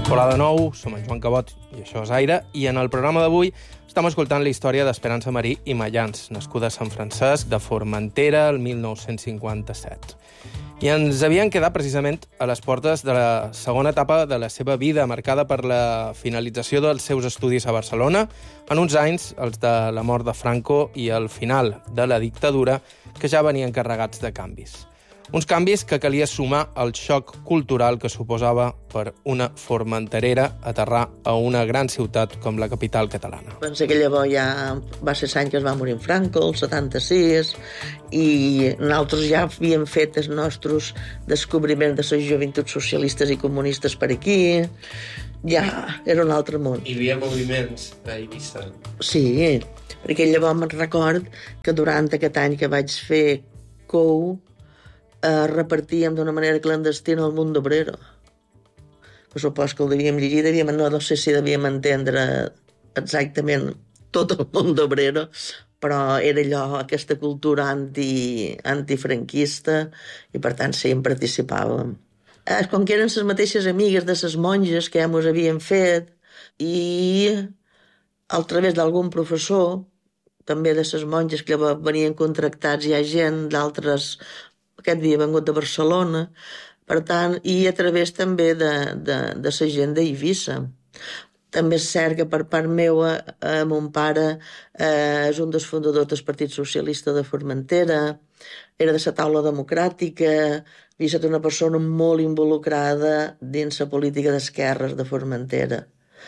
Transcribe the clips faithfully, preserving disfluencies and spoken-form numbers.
Hola de nou, som en Joan Cabot i això és Aire, i en el programa d'avui estem escoltant la història d'Esperança Marí i Mayans, nascuda a Sant Francesc de Formentera el mil nou-cents cinquanta-set. I ens havien quedat precisament a les portes de la segona etapa de la seva vida, marcada per la finalització dels seus estudis a Barcelona, en uns anys, els de la mort de Franco i el final de la dictadura, que ja venien carregats de canvis. Uns canvis que calia sumar al xoc cultural que suposava per una formenterera aterrar a una gran ciutat com la capital catalana. Pensa que llavors ja va ser l'any que es va morir Franco, el setanta-sis, i nosaltres ja havíem fet els nostres descobriments de les joventuts socialistes i comunistes per aquí. Ja era un altre món. Hi havia moviments a Eivissa. Sí, perquè llavors me'n record que durant aquest any que vaig fer Cou eh, repartíem d'una manera clandestina el Mundo Obrero. Que supos que el devíem llegir, devíem, no, no sé si devíem entendre exactament tot el Mundo Obrero, però era allò, aquesta cultura anti, antifranquista, i per tant sí, en participàvem. Eh, com que eren les mateixes amigues de les monges que ja mos havien fet, i al través d'algun professor, també de les monges que venien contractats, hi ha gent d'altres, aquest havia vengut de Barcelona, per tant, i a través també de, de, de la gent d'Eivissa. També és cert que per part meva, eh, mon pare eh, és un dels fundadors del Partit Socialista de Formentera, era de la taula democràtica, havia estat una persona molt involucrada dins la política d'esquerres de Formentera.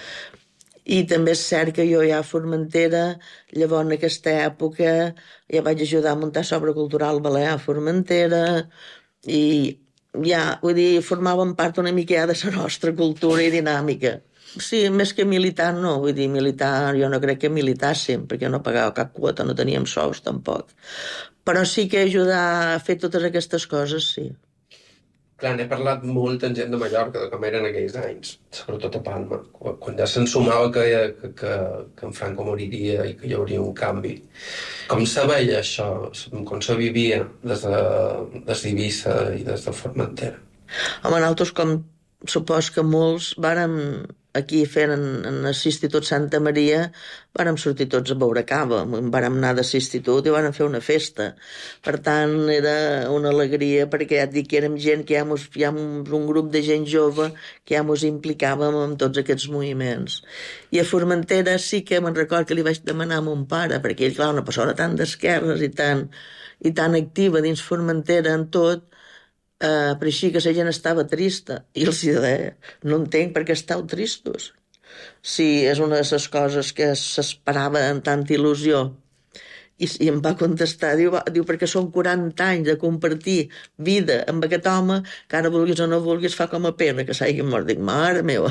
I també és cert que jo ja a Formentera, llavors en aquesta època, ja vaig ajudar a muntar l'obra cultural balear a Formentera, i ja, vull dir, formàvem part una mica ja de la nostra cultura i dinàmica. Sí, més que militar no, vull dir, militar, jo no crec que militàssim, perquè no pagava cap quota, no teníem sous tampoc. Però sí que ajudar a fer totes aquestes coses, sí. Clar, n'he parlat molt amb gent de Mallorca, de com eren aquells anys, sobretot a Palma, quan ja se'n sumava que, que, que, que en Franco moriria i que hi hauria un canvi. Com se veia això? Com se vivia des de, des d'Eivissa i des de Formentera? Home, nosaltres, com supos que molts, vàrem aquí fent en, en l'Institut Santa Maria, vàrem sortir tots a beure cava, vàrem anar de l'institut i vàrem fer una festa. Per tant, era una alegria, perquè ja et dic que érem gent que ja mos, ja un grup de gent jove que ja mos implicàvem en tots aquests moviments. I a Formentera sí que me'n record que li vaig demanar a mon pare, perquè ell, clar, una persona tan d'esquerres i tan, i tan activa dins Formentera en tot, Uh, però així que la gent estava trista, i els deia, no entenc per què esteu tristos, si és una de les coses que s'esperava amb tanta il·lusió. I, i em va contestar, diu, va, diu, perquè són quaranta anys de compartir vida amb aquest home, que ara vulguis o no vulguis fa com a pena que s'hagi mort. Dic, mare meva.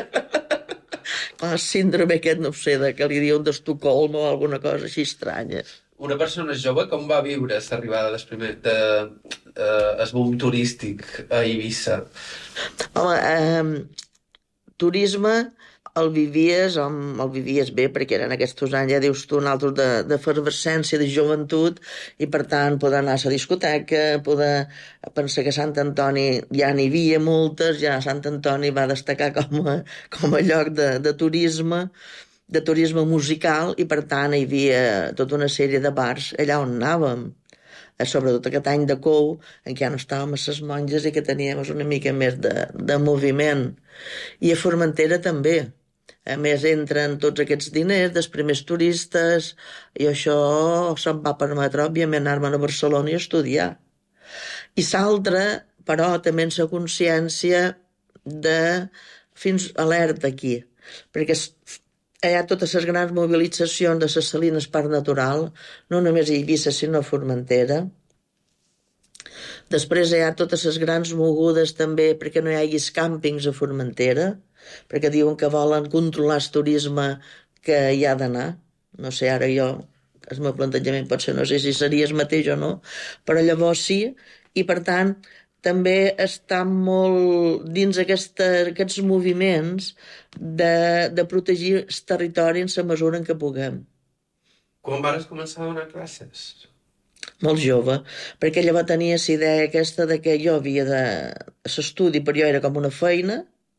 El síndrome aquest, no sé, de que li diuen d'Estocolm o alguna cosa així estranya. Una persona jove com va viure l'arribada del primer de, eh, el boom turístic a Eivissa? Home, eh, turisme el vivies, el vivies bé, perquè eren aquests anys, ja dius tu, altres d'efervescència, de joventut, i per tant poder anar a la discoteca, poder pensar que Sant Antoni ja n'hi havia moltes, ja Sant Antoni va destacar com a, com a lloc de, de turisme, de turisme musical, i per tant hi havia tota una sèrie de bars allà on anàvem, sobretot aquest any de Cou, en què ja no estàvem a les monges i que teníem una mica més de, de moviment. I a Formentera també. A més, entren tots aquests diners dels primers turistes, i això se'm va permetre, òbviament, anar-me'n a Barcelona i estudiar. I l'altre, però, també en la consciència de fins alerta aquí, perquè hi ha totes les grans mobilitzacions de les Salines Parc Natural, no només a Eivissa, sinó a Formentera. Després hi ha totes les grans mogudes també perquè no hi haguis càmpings a Formentera, perquè diuen que volen controlar el turisme que hi ha d'anar. No sé, ara jo, el meu plantejament pot ser, no sé si seria el mateix o no, però llavors sí, i per tant també està molt dins aquesta, aquests moviments de, de protegir el territori en la mesura en què puguem. Quan vas començar a donar classes? Molt jove, perquè llavors tenia la idea aquesta de que jo havia de... L'estudi per jo era com una feina,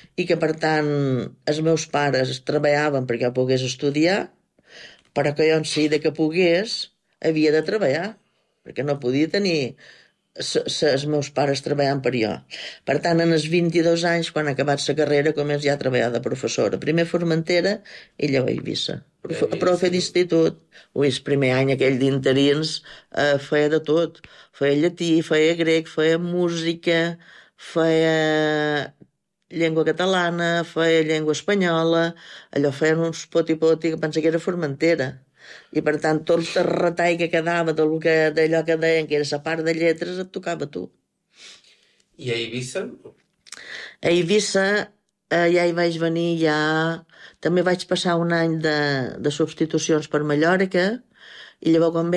i que, per tant, els meus pares treballaven perquè jo pogués estudiar, però que jo en si de que pogués havia de treballar, perquè no podia tenir els meus pares treballant per jo. Per tant, en els vint-i-dos anys, quan he acabat la carrera, començo ja a treballar de professora. Primer a Formentera i llavors a Eivissa. Profe, profe d'institut. Ui, el primer any aquell d'interins eh, feia de tot. Feia llatí, feia grec, feia música, feia llengua catalana, feia llengua espanyola, allò feien uns poti-poti que pensa que era Formentera. I per tant tot el retall que quedava d'allò que, que deien que era la part de lletres et tocava a tu. I a Eivissa? A Eivissa eh, ja hi vaig venir, ja també vaig passar un any de, de substitucions per Mallorca i llavors quan